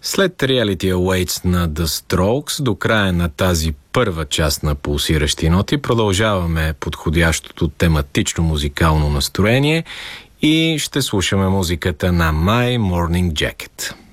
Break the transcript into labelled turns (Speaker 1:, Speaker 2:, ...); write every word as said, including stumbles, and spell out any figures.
Speaker 1: След Reality Awaits на The Strokes, до края на тази първа част на Пулсиращи ноти, продължаваме подходящото тематично музикално настроение и ще слушаме музиката на My Morning Jacket.